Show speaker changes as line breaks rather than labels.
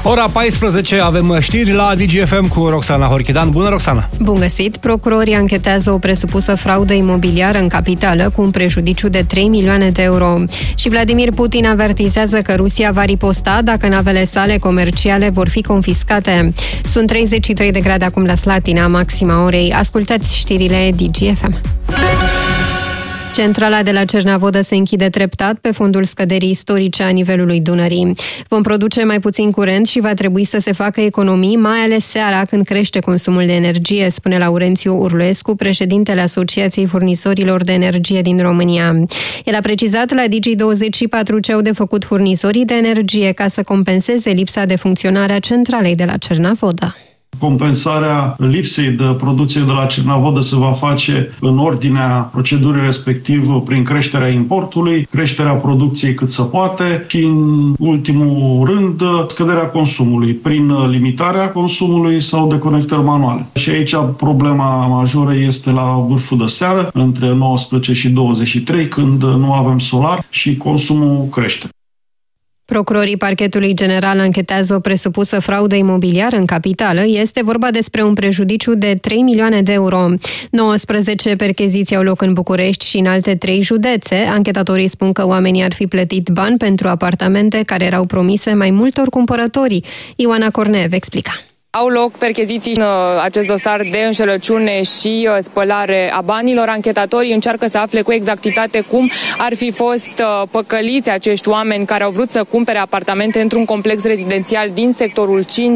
Ora 14 avem știri la DGFM cu Roxana Horchidan. Bună, Roxana!
Bun găsit! Procurorii anchetează o presupusă fraudă imobiliară în capitală cu un prejudiciu de 3 milioane de euro. Și Vladimir Putin avertizează că Rusia va riposta dacă navele sale comerciale vor fi confiscate. Sunt 33 de grade acum la Slatina, maxima orei. Ascultați știrile DGFM. Centrala de la Cernavodă se închide treptat pe fondul scăderii istorice a nivelului Dunării. Vom produce mai puțin curent și va trebui să se facă economii, mai ales seara când crește consumul de energie, spune Laurențiu Urluescu, președintele Asociației Furnizorilor de Energie din România. El a precizat la Digi24 ce au de făcut furnizorii de energie ca să compenseze lipsa de funcționare a centralei de la Cernavodă.
Compensarea lipsei de producție de la Cernavodă se va face în ordinea procedurii respectiv prin creșterea importului, creșterea producției cât se poate și, în ultimul rând, scăderea consumului prin limitarea consumului sau deconectări manuale. Și aici problema majoră este la vârful de seară, între 19 și 23, când nu avem solar și consumul crește.
Procurorii Parchetului General anchetează o presupusă fraudă imobiliară în capitală. Este vorba despre un prejudiciu de 3 milioane de euro. 19 percheziții au loc în București și în alte 3 județe. Anchetatorii spun că oamenii ar fi plătit bani pentru apartamente care erau promise mai multor cumpărători. Ioana Corneev explica.
Au loc percheziții în acest dosar de înșelăciune și spălare a banilor. Anchetatorii încearcă să afle cu exactitate cum ar fi fost păcăliți acești oameni care au vrut să cumpere apartamente într-un complex rezidențial din sectorul 5.